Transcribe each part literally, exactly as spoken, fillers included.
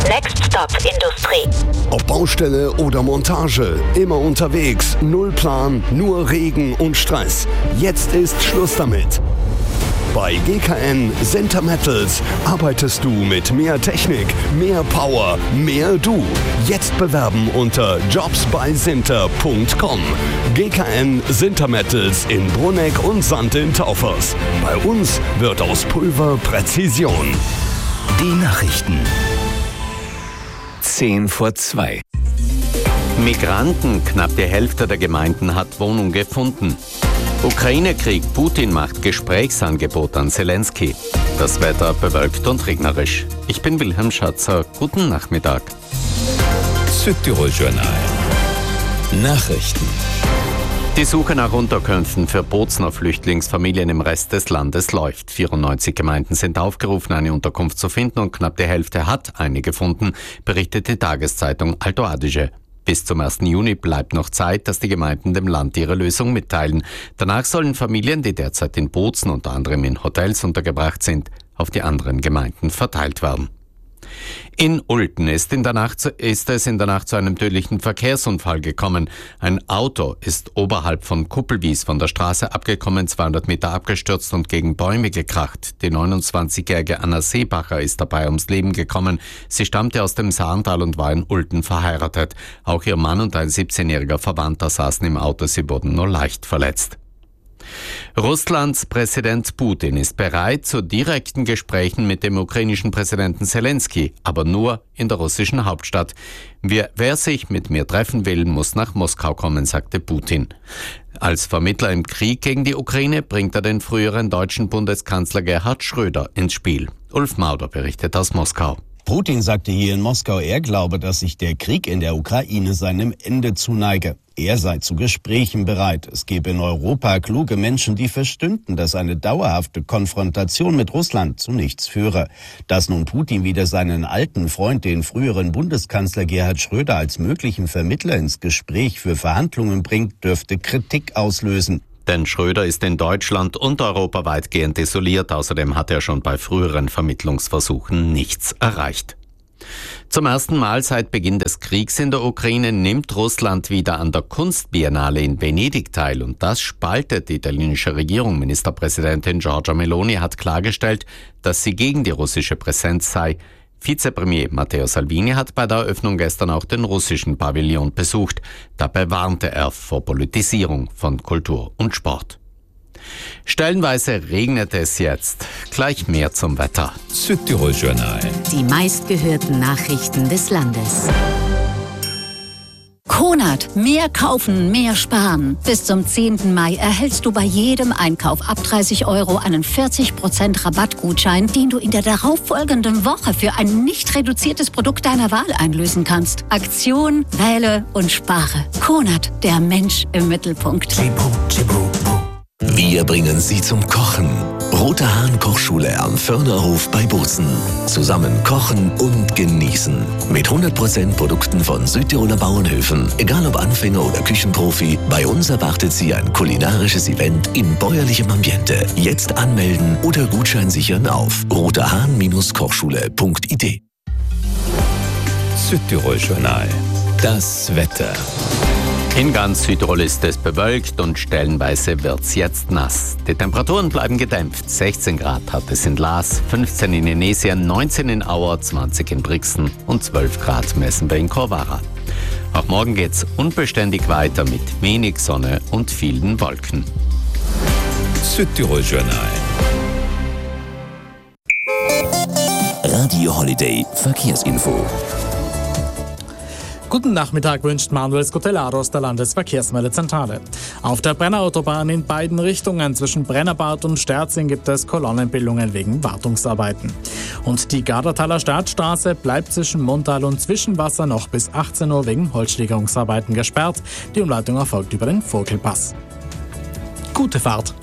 Next Stop Industrie. Ob Baustelle oder Montage, immer unterwegs, null Plan, nur Regen und Stress. Jetzt ist Schluss damit. Bei G K N Sinter Metals arbeitest du mit mehr Technik, mehr Power, mehr du. Jetzt bewerben unter jobs bei sinter punkt com. G K N Sinter Metals in Brunegg und Sand in Taufers. Bei uns wird aus Pulver Präzision. Die Nachrichten. Zehn vor zwei. Migranten, knapp die Hälfte der Gemeinden hat Wohnung gefunden. Ukraine-Krieg, Putin macht Gesprächsangebot an Zelensky. Das Wetter bewölkt und regnerisch. Ich bin Wilhelm Schatzer. Guten Nachmittag. Südtirol-Journal. Nachrichten. Die Suche nach Unterkünften für Bozner Flüchtlingsfamilien im Rest des Landes läuft. vierundneunzig Gemeinden sind aufgerufen, eine Unterkunft zu finden und knapp die Hälfte hat eine gefunden, berichtet die Tageszeitung Alto Adige. Bis zum ersten Juni bleibt noch Zeit, dass die Gemeinden dem Land ihre Lösung mitteilen. Danach sollen Familien, die derzeit in Bozen unter anderem in Hotels untergebracht sind, auf die anderen Gemeinden verteilt werden. In Ulten ist, in der Nacht, ist es in der Nacht zu einem tödlichen Verkehrsunfall gekommen. Ein Auto ist oberhalb von Kuppelwies von der Straße abgekommen, zweihundert Meter abgestürzt und gegen Bäume gekracht. Die neunundzwanzigjährige Anna Seebacher ist dabei ums Leben gekommen. Sie stammte aus dem Saarntal und war in Ulten verheiratet. Auch ihr Mann und ein siebzehnjähriger Verwandter saßen im Auto, sie wurden nur leicht verletzt. Russlands Präsident Putin ist bereit zu direkten Gesprächen mit dem ukrainischen Präsidenten Zelensky, aber nur in der russischen Hauptstadt. Wer, wer sich mit mir treffen will, muss nach Moskau kommen, sagte Putin. Als Vermittler im Krieg gegen die Ukraine bringt er den früheren deutschen Bundeskanzler Gerhard Schröder ins Spiel. Ulf Mauder berichtet aus Moskau. Putin sagte hier in Moskau, er glaube, dass sich der Krieg in der Ukraine seinem Ende zuneige. Er sei zu Gesprächen bereit. Es gebe in Europa kluge Menschen, die verstünden, dass eine dauerhafte Konfrontation mit Russland zu nichts führe. Dass nun Putin wieder seinen alten Freund, den früheren Bundeskanzler Gerhard Schröder, als möglichen Vermittler ins Gespräch für Verhandlungen bringt, dürfte Kritik auslösen. Denn Schröder ist in Deutschland und Europa weitgehend isoliert. Außerdem hat er schon bei früheren Vermittlungsversuchen nichts erreicht. Zum ersten Mal seit Beginn des Kriegs in der Ukraine nimmt Russland wieder an der Kunstbiennale in Venedig teil. Und das spaltet die italienische Regierung. Ministerpräsidentin Giorgia Meloni hat klargestellt, dass sie gegen die russische Präsenz sei. Vizepremier Matteo Salvini hat bei der Eröffnung gestern auch den russischen Pavillon besucht. Dabei warnte er vor Politisierung von Kultur und Sport. Stellenweise regnet es jetzt. Gleich mehr zum Wetter. Südtirol-Journal. Die meistgehörten Nachrichten des Landes. Konrad, mehr kaufen, mehr sparen. Bis zum zehnten Mai erhältst du bei jedem Einkauf ab dreißig Euro einen vierzig Prozent Rabattgutschein, den du in der darauffolgenden Woche für ein nicht reduziertes Produkt deiner Wahl einlösen kannst. Aktion, wähle und spare. Konrad, der Mensch im Mittelpunkt. Wir bringen Sie zum Kochen. Rote Hahn Kochschule am Förnerhof bei Bozen. Zusammen kochen und genießen. Mit hundert Prozent Produkten von Südtiroler Bauernhöfen. Egal ob Anfänger oder Küchenprofi, bei uns erwartet Sie ein kulinarisches Event in bäuerlichem Ambiente. Jetzt anmelden oder Gutschein sichern auf rotehahn kochschule punkt i d. Südtirol-Journal. Das Wetter. In ganz Südtirol ist es bewölkt und stellenweise wird's jetzt nass. Die Temperaturen bleiben gedämpft. sechzehn Grad hat es in Laas, fünfzehn in Inesien, neunzehn in Auer, zwanzig in Brixen und zwölf Grad messen wir in Corvara. Auch morgen geht's unbeständig weiter mit wenig Sonne und vielen Wolken. Südtirol-Journal. Radio Holiday Verkehrsinfo. Guten Nachmittag wünscht Manuel Scotellaro aus der Landesverkehrsmeldezentrale. Auf der Brennerautobahn in beiden Richtungen zwischen Brennerbad und Sterzing gibt es Kolonnenbildungen wegen Wartungsarbeiten. Und die Gardertaler Stadtstraße bleibt zwischen Montal und Zwischenwasser noch bis achtzehn Uhr wegen Holzschlägerungsarbeiten gesperrt. Die Umleitung erfolgt über den Vogelpass. Gute Fahrt!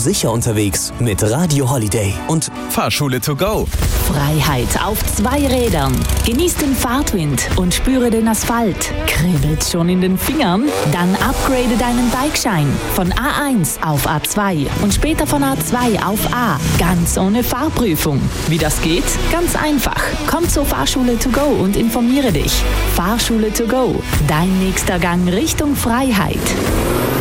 sicher unterwegs mit Radio Holiday und Fahrschule to go. Freiheit auf zwei Rädern. Genieß den Fahrtwind und spüre den Asphalt. Kribbelt schon in den Fingern? Dann upgrade deinen Bikeschein von A eins auf A zwei und später von A zwei auf A. Ganz ohne Fahrprüfung. Wie das geht? Ganz einfach. Komm zur Fahrschule to go und informiere dich. Fahrschule to go. Dein nächster Gang Richtung Freiheit.